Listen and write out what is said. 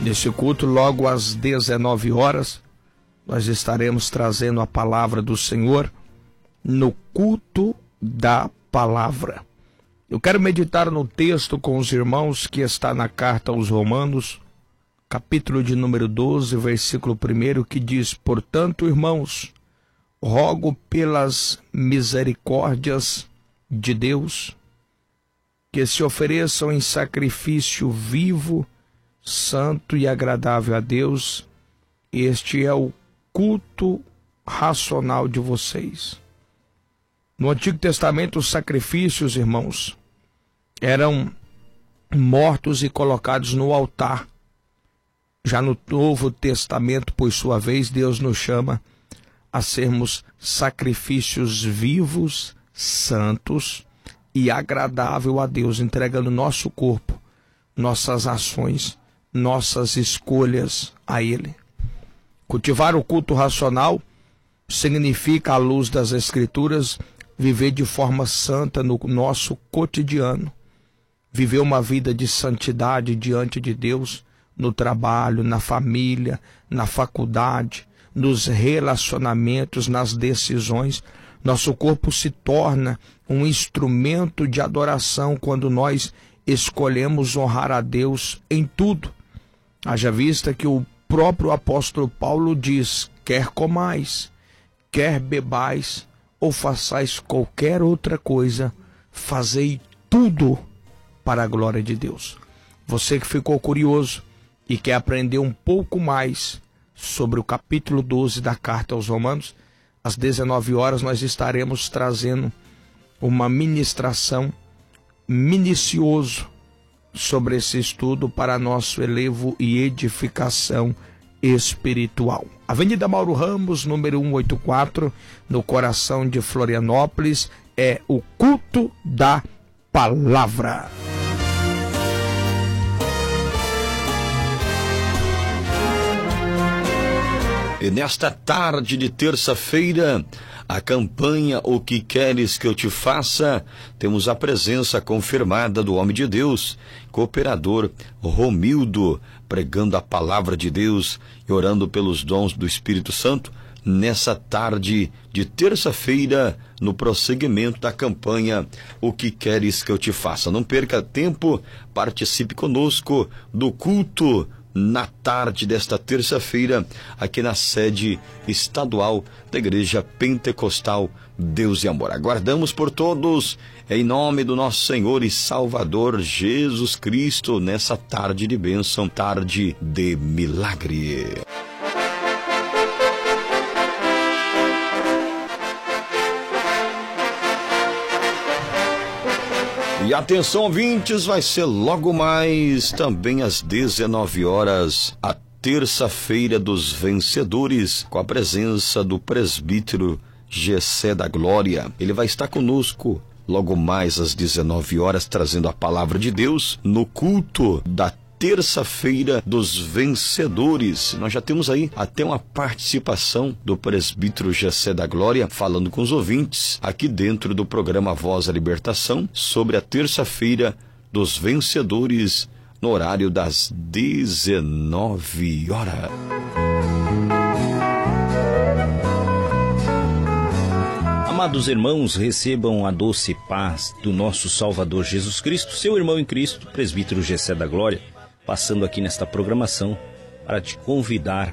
Nesse culto, logo às 19 horas, nós estaremos trazendo a palavra do Senhor no culto da palavra. Eu quero meditar no texto com os irmãos que está na carta aos Romanos, capítulo de número 12, versículo 1, que diz: Portanto, irmãos, rogo pelas misericórdias de Deus, que se ofereçam em sacrifício vivo, santo e agradável a Deus. Este é o culto racional de vocês. No Antigo Testamento, os sacrifícios, irmãos, eram mortos e colocados no altar. Já no Novo Testamento, por sua vez, Deus nos chama a sermos sacrifícios vivos, santos e agradável a Deus, entregando nosso corpo, nossas ações, nossas escolhas a Ele. Cultivar o culto racional significa, à luz das Escrituras, viver de forma santa no nosso cotidiano, viver uma vida de santidade diante de Deus, no trabalho, na família, na faculdade, nos relacionamentos, nas decisões. Nosso corpo se torna um instrumento de adoração quando nós escolhemos honrar a Deus em tudo. Haja vista que o próprio apóstolo Paulo diz: quer comais, quer bebais, ou façais qualquer outra coisa, fazei tudo para a glória de Deus. Você que ficou curioso e quer aprender um pouco mais sobre o capítulo 12 da carta aos Romanos, às 19 horas nós estaremos trazendo uma ministração minucioso sobre esse estudo para nosso elevo e edificação espiritual. Avenida Mauro Ramos, número 184, no coração de Florianópolis, é o culto da palavra. E nesta tarde de terça-feira, a campanha O Que Queres Que Eu Te Faça, temos a presença confirmada do homem de Deus, cooperador Romildo, pregando a palavra de Deus e orando pelos dons do Espírito Santo, nessa tarde de terça-feira, no prosseguimento da campanha O Que Queres Que Eu Te Faça. Não perca tempo, participe conosco do culto na tarde desta terça-feira, aqui na sede estadual da Igreja Pentecostal Deus e Amor. Aguardamos por todos, em nome do nosso Senhor e Salvador Jesus Cristo, nessa tarde de bênção, tarde de milagre. E atenção, ouvintes, vai ser logo mais, também às 19 horas, a terça-feira dos vencedores, com a presença do presbítero Gessé da Glória. Ele vai estar conosco logo mais às 19 horas, trazendo a palavra de Deus no culto da terça-feira dos vencedores. Nós já temos aí até uma participação do presbítero Gessé da Glória falando com os ouvintes aqui dentro do programa Voz da Libertação sobre a terça-feira dos vencedores no horário das 19 horas. Amados irmãos, recebam a doce paz do nosso Salvador Jesus Cristo, seu irmão em Cristo, presbítero Gessé da Glória, passando aqui nesta programação para te convidar